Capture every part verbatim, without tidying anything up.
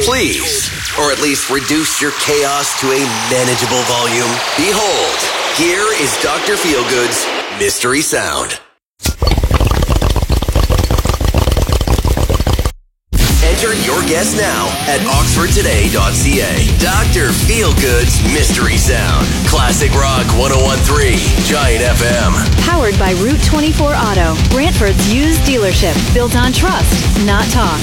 Please, or at least reduce your chaos to a manageable volume. Behold, here is Doctor Feelgood's Mystery Sound. Enter your guess now at oxford today dot c a. Doctor Feelgood's Mystery Sound. Classic Rock one oh one point three, Giant F M. Powered by Route twenty-four Auto. Brantford's used dealership. Built on trust, not talk.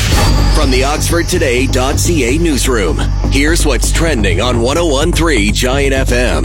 From the oxford today dot c a newsroom, here's what's trending on one oh one point three Giant F M.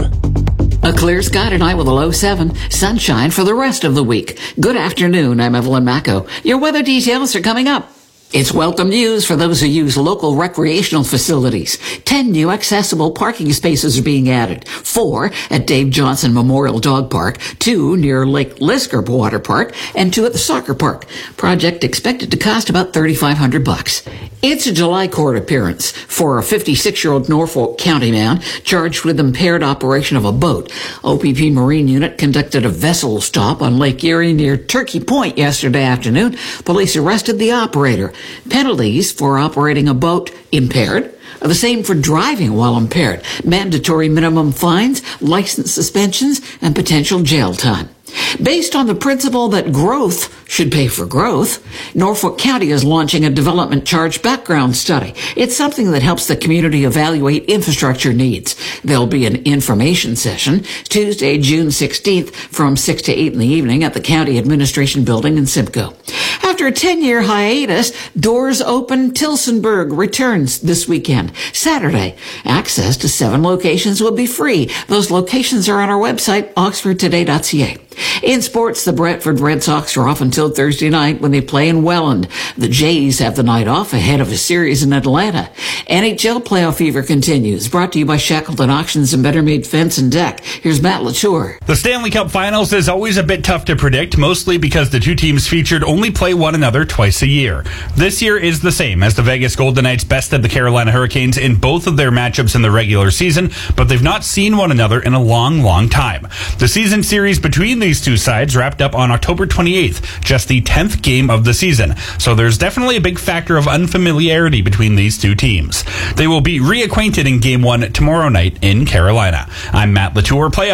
A clear sky tonight with a low seven. Sunshine for the rest of the week. Good afternoon. I'm Evelyn Macco. Your weather details are coming up. It's welcome news for those who use local recreational facilities. Ten new accessible parking spaces are being added. Four at Dave Johnson Memorial Dog Park, two near Lake Lisgar Water Park, and two at the soccer park. Project expected to cost about thirty-five hundred bucks. It's a July court appearance for a fifty-six-year-old Norfolk County man charged with impaired operation of a boat. O P P Marine Unit conducted a vessel stop on Lake Erie near Turkey Point yesterday afternoon. Police arrested the operator. Penalties for operating a boat impaired are the same for driving while impaired. Mandatory minimum fines, license suspensions, and potential jail time. Based on the principle that growth should pay for growth, Norfolk County is launching a development charge background study. It's something that helps the community evaluate infrastructure needs. There'll be an information session Tuesday, June sixteenth from six to eight in the evening at the County Administration Building in Simcoe. After a ten-year hiatus, Doors Open Tilsonburg returns this weekend, Saturday. Access to seven locations will be free. Those locations are on our website, oxford today dot c a. In sports, the Brantford Red Sox are off until Thursday night when they play in Welland. The Jays have the night off ahead of a series in Atlanta. N H L playoff fever continues. Brought to you by Shackleton Auctions and Better Made Fence and Deck. Here's Matt Latour. The Stanley Cup Finals is always a bit tough to predict, mostly because the two teams featured only play one another twice a year. This year is the same, as the Vegas Golden Knights bested the Carolina Hurricanes in both of their matchups in the regular season, but they've not seen one another in a long, long time. The season series between these two sides wrapped up on October twenty-eighth, just the tenth game of the season. So there's definitely a big factor of unfamiliarity between these two teams. They will be reacquainted in game one tomorrow night in Carolina. I'm Matt Latour. Playoff